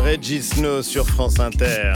Reggie Snow sur France Inter.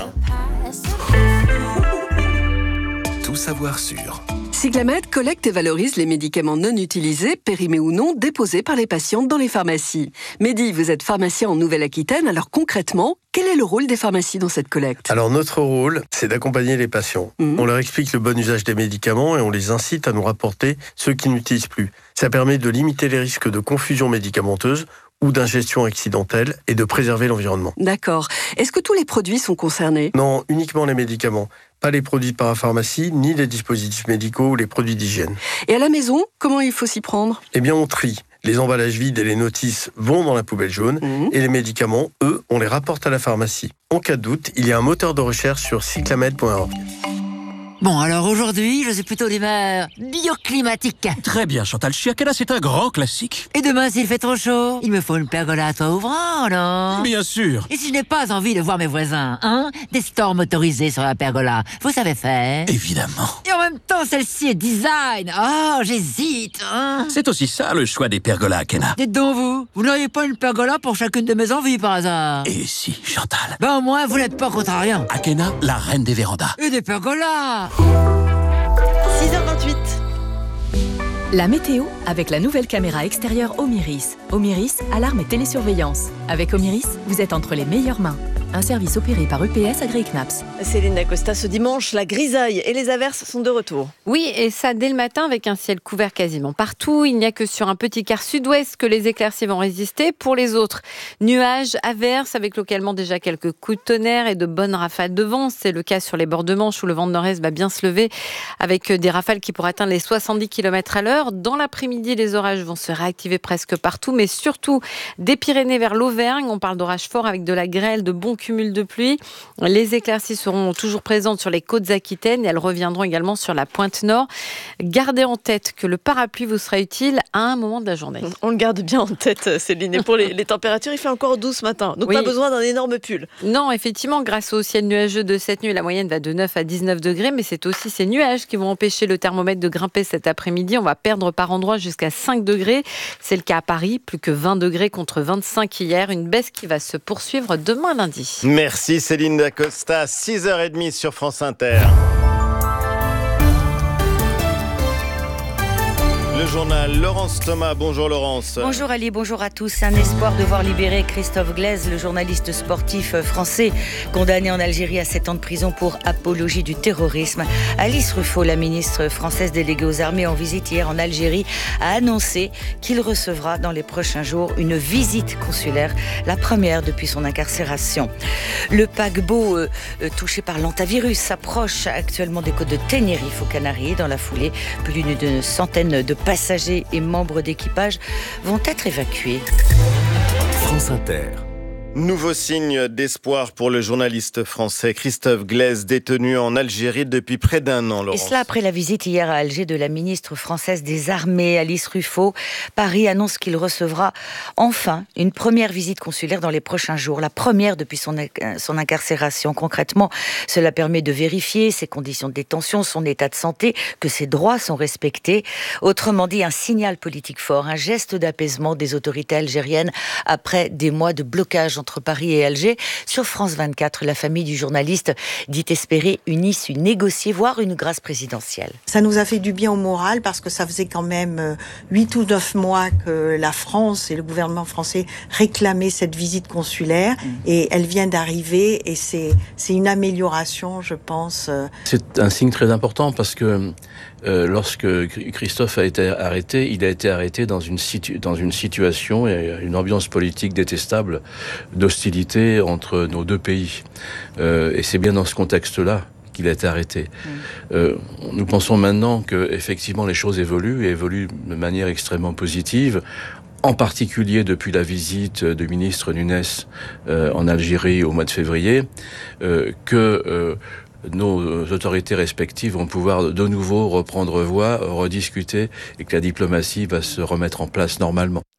Tout savoir sur. Cyclamed collecte et valorise les médicaments non utilisés, périmés ou non, déposés par les patientes dans les pharmacies. Mehdi, vous êtes pharmacien en Nouvelle-Aquitaine, alors concrètement, quel est le rôle des pharmacies dans cette collecte ? Alors notre rôle, c'est d'accompagner les patients. On leur explique le bon usage des médicaments et on les incite à nous rapporter ceux qui n'utilisent plus. Ça permet de limiter les risques de confusion médicamenteuse ou d'ingestion accidentelle et de préserver l'environnement. D'accord. Est-ce que tous les produits sont concernés ? Non, uniquement les médicaments. Pas les produits de parapharmacie, ni les dispositifs médicaux ou les produits d'hygiène. Et à la maison, comment il faut s'y prendre ? Eh bien, on trie. Les emballages vides et les notices vont dans la poubelle jaune et les médicaments, eux, on les rapporte à la pharmacie. En cas de doute, il y a un moteur de recherche sur cyclamed.org. Bon, alors aujourd'hui, je suis plutôt d'humeur bioclimatique. Très bien, Chantal Chiakela, c'est un grand classique. Et demain, s'il fait trop chaud, il me faut une pergola à toit ouvrant, non ? Bien sûr. Et si je n'ai pas envie de voir mes voisins, des stores motorisés sur la pergola, vous savez faire ? Évidemment. Et en même temps, celle-ci est design. Oh, j'hésite, C'est aussi ça, le choix des pergolas Akena. Dites donc vous n'auriez pas une pergola pour chacune de mes envies, par hasard ? Et si, Chantal. Ben au moins, vous n'êtes pas contrariant. Akena, la reine des vérandas. Et des pergolas. 6h28. La météo avec la nouvelle caméra extérieure Omiris. Omiris, alarme et télésurveillance. Avec Omiris, vous êtes entre les meilleures mains. Un service opéré par EPS AgriKnaps. Céline Dacosta, ce dimanche, la grisaille et les averses sont de retour. Oui, et ça dès le matin avec un ciel couvert quasiment partout. Il n'y a que sur un petit quart sud-ouest que les éclaircies vont résister. Pour les autres, nuages, averses avec localement déjà quelques coups de tonnerre et de bonnes rafales de vent. C'est le cas sur les bords de Manche où le vent de nord-est va bien se lever avec des rafales qui pourraient atteindre les 70 km à l'heure. Dans l'après-midi, les orages vont se réactiver presque partout, mais surtout des Pyrénées vers l'Auvergne. On parle d'orages forts avec de la grêle, de bons cumul de pluie. Les éclaircies seront toujours présentes sur les côtes aquitaines et elles reviendront également sur la pointe nord. Gardez en tête que le parapluie vous sera utile à un moment de la journée. On le garde bien en tête, Céline. Et pour les températures, il fait encore doux ce matin. Donc oui. Pas besoin d'un énorme pull. Non, effectivement, grâce au ciel nuageux de cette nuit, la moyenne va de 9 à 19 degrés. Mais c'est aussi ces nuages qui vont empêcher le thermomètre de grimper cet après-midi. On va perdre par endroits jusqu'à 5 degrés. C'est le cas à Paris, plus que 20 degrés contre 25 hier. Une baisse qui va se poursuivre demain lundi. Merci Céline Dacosta, 6h30 sur France Inter. Le journal, Laurence Thomas. Bonjour Laurence. Bonjour Ali, bonjour à tous. Un espoir de voir libérer Christophe Glaise, le journaliste sportif français condamné en Algérie à 7 ans de prison pour apologie du terrorisme. Alice Ruffo, la ministre française déléguée aux armées en visite hier en Algérie, a annoncé qu'il recevra dans les prochains jours une visite consulaire, la première depuis son incarcération. Le paquebot touché par l'hantavirus s'approche actuellement des côtes de Tenerife aux Canaries. Dans la foulée, plus d'une centaine de passagers et membres d'équipage vont être évacués. France Inter. Nouveau signe d'espoir pour le journaliste français Christophe Glaise, détenu en Algérie depuis près d'un an, Laurence. Et cela après la visite hier à Alger de la ministre française des Armées, Alice Ruffo. Paris annonce qu'il recevra enfin une première visite consulaire dans les prochains jours, la première depuis son incarcération. Concrètement, cela permet de vérifier ses conditions de détention, son état de santé, que ses droits sont respectés. Autrement dit, un signal politique fort, un geste d'apaisement des autorités algériennes après des mois de blocage entre Paris et Alger. Sur France 24, la famille du journaliste dit espérer une issue négociée, voire une grâce présidentielle. Ça nous a fait du bien au moral parce que ça faisait quand même 8 ou 9 mois que la France et le gouvernement français réclamaient cette visite consulaire et elle vient d'arriver et c'est une amélioration, je pense. C'est un signe très important parce que lorsque Christophe a été arrêté, il a été arrêté dans une situation et une ambiance politique détestable d'hostilité entre nos deux pays. Et c'est bien dans ce contexte-là qu'il a été arrêté. Nous pensons maintenant que effectivement les choses évoluent de manière extrêmement positive. En particulier depuis la visite du ministre Nunes en Algérie au mois de février, que nos autorités respectives vont pouvoir de nouveau reprendre voie, rediscuter et que la diplomatie va se remettre en place normalement.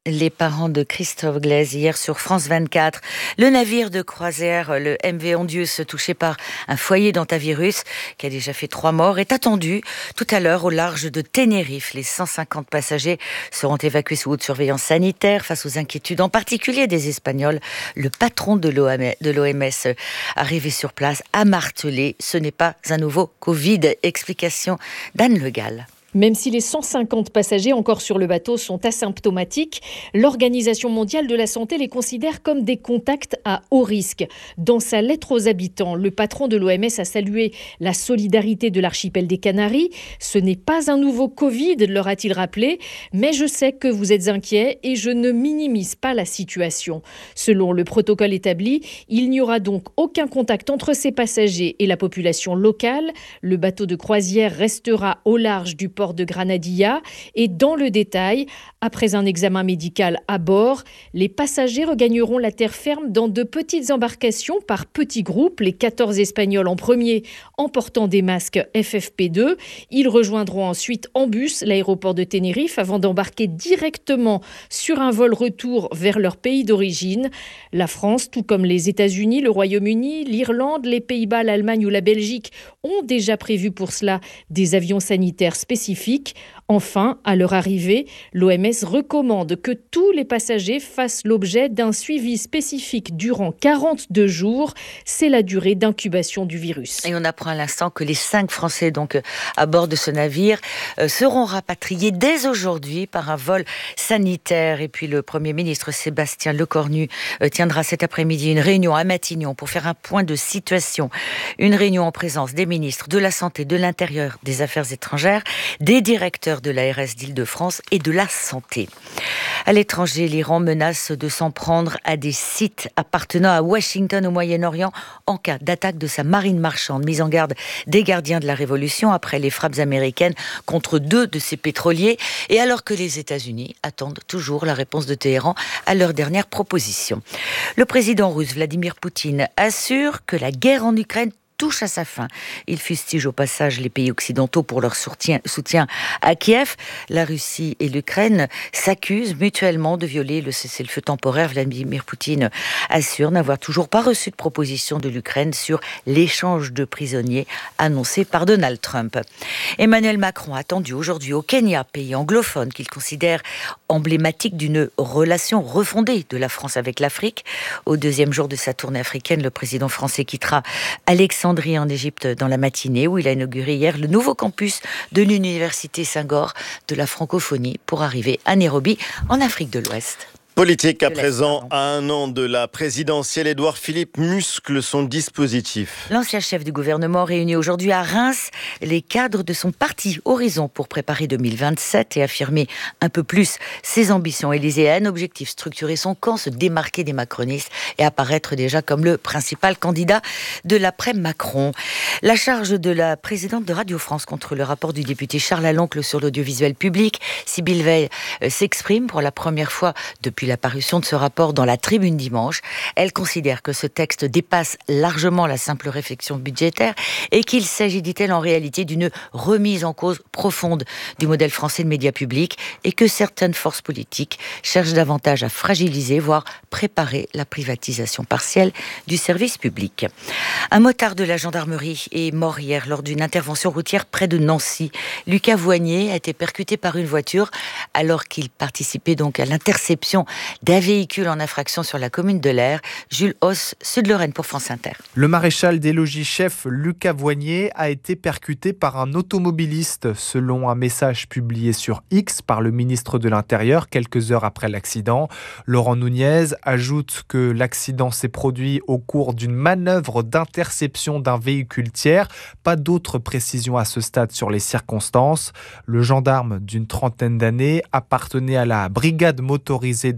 Les parents de Christophe Glaise hier sur France 24. Le navire de croisière, le MV Ondius, touché par un foyer d'hantavirus qui a déjà fait 3 morts, est attendu tout à l'heure au large de Tenerife. Les 150 passagers seront évacués sous haute surveillance sanitaire face aux inquiétudes, en particulier des Espagnols. Le patron de l'OMS, arrivé sur place, a martelé: ce n'est pas un nouveau Covid. Explication d'Anne Le Gall. Même si les 150 passagers encore sur le bateau sont asymptomatiques, l'Organisation mondiale de la santé les considère comme des contacts à haut risque. Dans sa lettre aux habitants, le patron de l'OMS a salué la solidarité de l'archipel des Canaries. Ce n'est pas un nouveau Covid, leur a-t-il rappelé, mais je sais que vous êtes inquiets et je ne minimise pas la situation. Selon le protocole établi, il n'y aura donc aucun contact entre ces passagers et la population locale. Le bateau de croisière restera au large du port de Granadilla et dans le détail, après un examen médical à bord, les passagers regagneront la terre ferme dans de petites embarcations par petits groupes, les 14 Espagnols en premier en portant des masques FFP2. Ils rejoindront ensuite en bus l'aéroport de Tenerife avant d'embarquer directement sur un vol retour vers leur pays d'origine. La France, tout comme les États-Unis, le Royaume-Uni, l'Irlande, les Pays-Bas, l'Allemagne ou la Belgique ont déjà prévu pour cela des avions sanitaires spécifiques. Enfin, à leur arrivée, l'OMS recommande que tous les passagers fassent l'objet d'un suivi spécifique durant 42 jours. C'est la durée d'incubation du virus. Et on apprend à l'instant que les 5 Français donc à bord de ce navire seront rapatriés dès aujourd'hui par un vol sanitaire. Et puis le Premier ministre Sébastien Lecornu tiendra cet après-midi une réunion à Matignon pour faire un point de situation. Une réunion en présence des ministres de la Santé, de l'Intérieur, des Affaires étrangères, des directeurs de l'ARS d'Île-de-France et de la Santé. À l'étranger, l'Iran menace de s'en prendre à des sites appartenant à Washington au Moyen-Orient en cas d'attaque de sa marine marchande. Mise en garde des gardiens de la Révolution après les frappes américaines contre 2 de ses pétroliers et alors que les États-Unis attendent toujours la réponse de Téhéran à leur dernière proposition. Le président russe Vladimir Poutine assure que la guerre en Ukraine touche à sa fin. Il fustige au passage les pays occidentaux pour leur soutien à Kiev. La Russie et l'Ukraine s'accusent mutuellement de violer le cessez-le-feu temporaire. Vladimir Poutine assure n'avoir toujours pas reçu de proposition de l'Ukraine sur l'échange de prisonniers annoncé par Donald Trump. Emmanuel Macron attendu aujourd'hui au Kenya, pays anglophone qu'il considère emblématique d'une relation refondée de la France avec l'Afrique. Au 2e jour de sa tournée africaine, le président français quittera Alexandrie en Égypte dans la matinée où il a inauguré hier le nouveau campus de l'Université Senghor de la francophonie pour arriver à Nairobi en Afrique de l'Ouest. Politique à présent, à 1 an de la présidentielle, Édouard Philippe muscle son dispositif. L'ancien chef du gouvernement réunit aujourd'hui à Reims les cadres de son parti Horizon pour préparer 2027 et affirmer un peu plus ses ambitions élyséennes. Objectif: structurer son camp, se démarquer des macronistes et apparaître déjà comme le principal candidat de l'après-Macron. La charge de la présidente de Radio France contre le rapport du député Charles Aloncle sur l'audiovisuel public. Sybille Veil s'exprime pour la première fois depuis la parution de ce rapport dans la Tribune dimanche. Elle considère que ce texte dépasse largement la simple réflexion budgétaire et qu'il s'agit, dit-elle, en réalité d'une remise en cause profonde du modèle français de médias publics et que certaines forces politiques cherchent davantage à fragiliser, voire préparer la privatisation partielle du service public. Un motard de la gendarmerie est mort hier lors d'une intervention routière près de Nancy. Lucas Voignier a été percuté par une voiture alors qu'il participait donc à l'interception d'un véhicule en infraction sur la commune de l'Aire. Jules Hauss, Sud-Lorraine pour France Inter. Le maréchal des logis-chefs Lucas Voignier a été percuté par un automobiliste, selon un message publié sur X par le ministre de l'Intérieur quelques heures après l'accident. Laurent Nunez ajoute que l'accident s'est produit au cours d'une manœuvre d'interception d'un véhicule tiers. Pas d'autres précisions à ce stade sur les circonstances. Le gendarme d'une 30aine d'années appartenait à la brigade motorisée de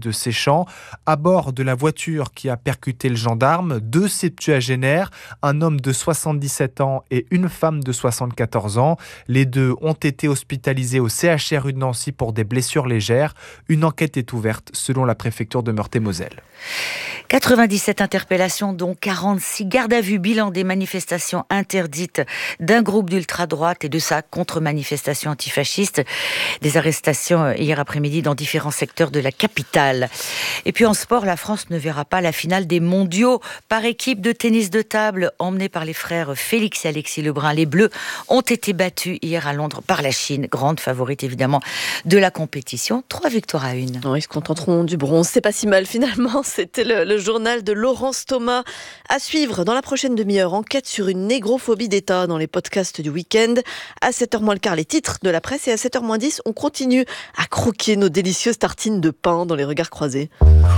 de Séchamps. À bord de la voiture qui a percuté le gendarme, 2 septuagénaires, un homme de 77 ans et une femme de 74 ans. Les deux ont été hospitalisés au CHRU de Nancy pour des blessures légères. Une enquête est ouverte selon la préfecture de Meurthe-et-Moselle. 97 interpellations, dont 46 gardes à vue, bilan des manifestations interdites d'un groupe d'ultra-droite et de sa contre-manifestation antifasciste. Des arrestations hier après-midi dans différents secteurs de la capitale. Et puis en sport, la France ne verra pas la finale des mondiaux par équipe de tennis de table emmenée par les frères Félix et Alexis Lebrun. Les Bleus ont été battus hier à Londres par la Chine, grande favorite évidemment de la compétition. 3 victoires à 1. Non, ils se contenteront du bronze, c'est pas si mal finalement. C'était le journal de Laurence Thomas. À suivre dans la prochaine demi-heure, enquête sur une négrophobie d'État dans les podcasts du week-end. À 7h moins le quart, les titres de la presse, et à 7h moins 10, on continue à croquer nos délicieuses tartines de pain dans les regards croisés.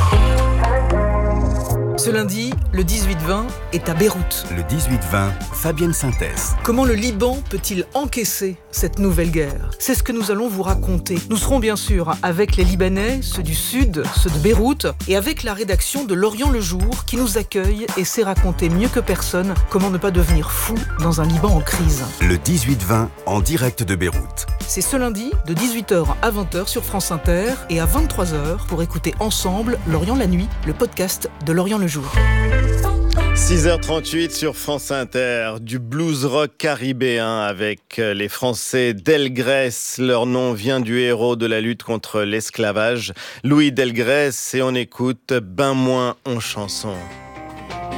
Ce lundi, le 18-20 est à Beyrouth. Le 18-20, Fabienne Synthèse. Comment le Liban peut-il encaisser cette nouvelle guerre ? C'est ce que nous allons vous raconter. Nous serons bien sûr avec les Libanais, ceux du Sud, ceux de Beyrouth, et avec la rédaction de L'Orient le Jour qui nous accueille et sait raconter mieux que personne comment ne pas devenir fou dans un Liban en crise. Le 18-20, en direct de Beyrouth. C'est ce lundi de 18h à 20h sur France Inter et à 23h pour écouter ensemble L'Orient la nuit, le podcast de L'Orient le Jour. 6h38 sur France Inter, du blues rock caribéen avec les Français Delgrès. Leur nom vient du héros de la lutte contre l'esclavage, Louis Delgrès, et on écoute Ben moins en chanson.